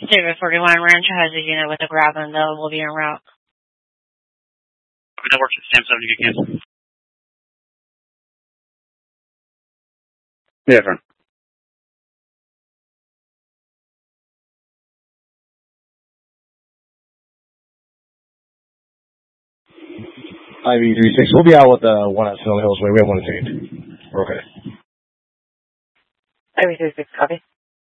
David 41 Rancho has a unit with a grab and will be en route. That works at Sam 70 to cancel. Yeah, friend. IV36. We'll be out with one at Snow Hills Way. We have one at 8. We're okay. IV36, copy.